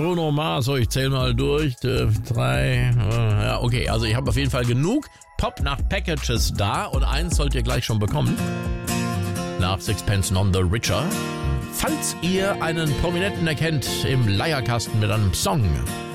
Bruno Mars, so ich zähle mal durch, 3, ja okay, also ich habe auf jeden Fall genug Pop nach Packages da und eins sollt ihr gleich schon bekommen. Nach Sixpence None the Richer. Falls ihr einen Prominenten erkennt im Leierkasten mit einem Song,